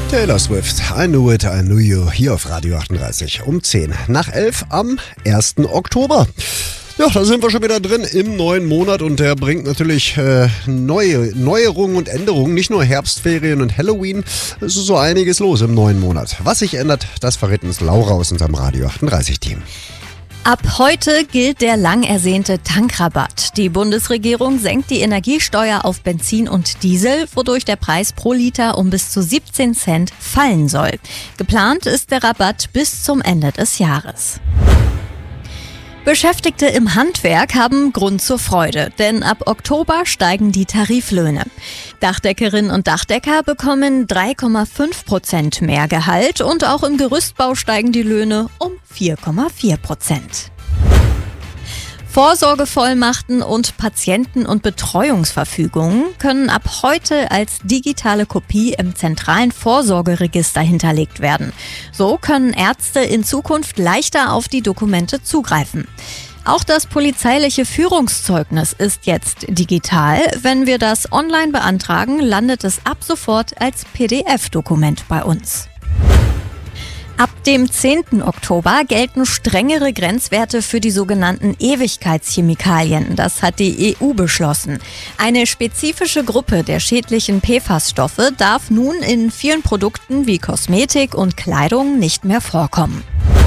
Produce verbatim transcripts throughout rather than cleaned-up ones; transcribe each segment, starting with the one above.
Taylor Swift, I Knew It, I Knew You, hier auf Radio achtunddreißig um zehn nach elf am ersten Oktober. Ja, da sind wir schon wieder drin im neuen Monat und der bringt natürlich äh, neue Neuerungen und Änderungen, nicht nur Herbstferien und Halloween, es ist so einiges los im neuen Monat. Was sich ändert, das verrät uns Laura aus unserem Radio achtunddreißig-Team. Ab heute gilt der lang ersehnte Tankrabatt. Die Bundesregierung senkt die Energiesteuer auf Benzin und Diesel, wodurch der Preis pro Liter um bis zu siebzehn Cent fallen soll. Geplant ist der Rabatt bis zum Ende des Jahres. Beschäftigte im Handwerk haben Grund zur Freude, denn ab Oktober steigen die Tariflöhne. Dachdeckerinnen und Dachdecker bekommen drei Komma fünf Prozent mehr Gehalt und auch im Gerüstbau steigen die Löhne um vier Komma vier Prozent. Vorsorgevollmachten und Patienten- und Betreuungsverfügungen können ab heute als digitale Kopie im zentralen Vorsorgeregister hinterlegt werden. So können Ärzte in Zukunft leichter auf die Dokumente zugreifen. Auch das polizeiliche Führungszeugnis ist jetzt digital. Wenn wir das online beantragen, landet es ab sofort als P D F-Dokument bei uns. Ab dem zehnten Oktober gelten strengere Grenzwerte für die sogenannten Ewigkeitschemikalien. Das hat die E U beschlossen. Eine spezifische Gruppe der schädlichen P F A S-Stoffe darf nun in vielen Produkten wie Kosmetik und Kleidung nicht mehr vorkommen.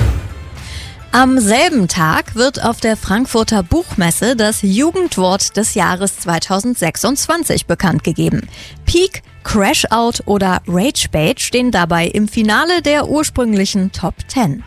Am selben Tag wird auf der Frankfurter Buchmesse das Jugendwort des Jahres zweitausendsechsundzwanzig bekannt gegeben. Peak, Crash-Out oder Rage-Bait stehen dabei im Finale der ursprünglichen Top zehn.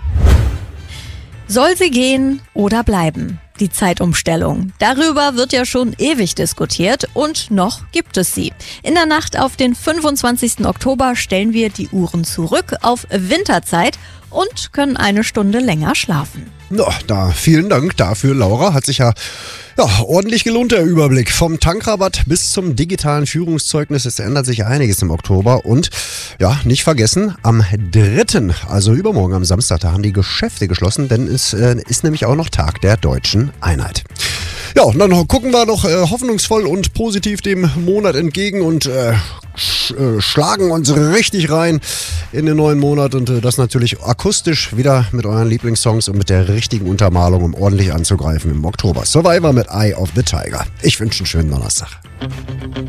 Soll sie gehen oder bleiben? Die Zeitumstellung. Darüber wird ja schon ewig diskutiert und noch gibt es sie. In der Nacht auf den fünfundzwanzigsten Oktober stellen wir die Uhren zurück auf Winterzeit und können eine Stunde länger schlafen. Ja, da vielen Dank dafür, Laura. Hat sich ja, ja ordentlich gelohnt, der Überblick. Vom Tankrabatt bis zum digitalen Führungszeugnis. Es ändert sich einiges im Oktober. Und ja, nicht vergessen, am dritten, also übermorgen am Samstag, da haben die Geschäfte geschlossen, denn es äh, ist nämlich auch noch Tag der Deutschen Einheit. Ja, und dann gucken wir noch äh, hoffnungsvoll und positiv dem Monat entgegen und äh, sch äh, schlagen uns richtig rein in den neuen Monat und äh, das natürlich akustisch wieder mit euren Lieblingssongs und mit der richtigen Untermalung, um ordentlich anzugreifen im Oktober. Survivor mit Eye of the Tiger. Ich wünsche einen schönen Donnerstag.